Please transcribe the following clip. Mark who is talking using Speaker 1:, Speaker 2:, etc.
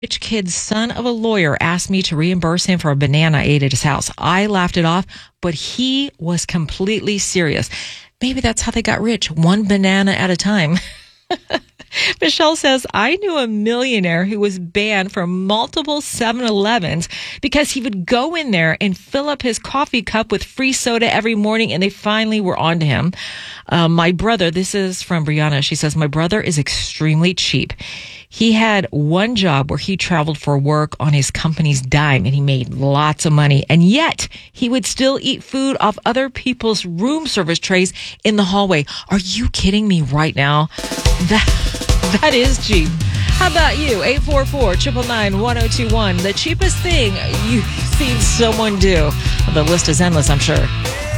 Speaker 1: Rich kid's son of a lawyer asked me to reimburse him for a banana I ate at his house. I laughed it off, but he was completely serious. Maybe that's how they got rich, one banana at a time. Michelle says, I knew a millionaire who was banned from multiple 7-Elevens because he would go in there and fill up his coffee cup with free soda every morning, and they finally were on to him. My brother, this is from Brianna, she says, my brother is extremely cheap. He had one job where he traveled for work on his company's dime, and he made lots of money, and yet he would still eat food off other people's room service trays in the hallway. Are you kidding me right now? That is cheap. How about you? 844-999-1021. The cheapest thing you've seen someone do. The list is endless, I'm sure.